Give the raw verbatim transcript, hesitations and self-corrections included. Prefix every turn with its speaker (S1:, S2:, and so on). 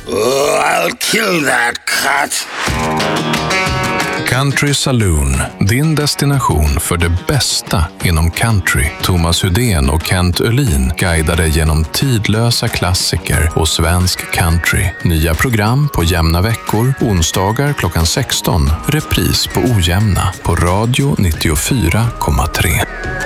S1: Oh, I'll kill that cat.
S2: Country Saloon, din destination för det bästa inom country. Thomas Hudén och Kent Öhlin guidar dig genom tidlösa klassiker och svensk country. Nya program på jämna veckor, onsdagar klockan sexton, repris på ojämna på Radio nittiofyra komma tre.